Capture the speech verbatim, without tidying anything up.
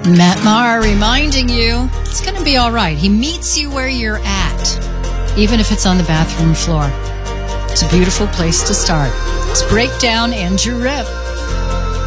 Matt Maher reminding you it's going to be all right. He meets you where you're at, even if it's on the bathroom floor. It's a beautiful place to start. Let's break down Andrew Ripp.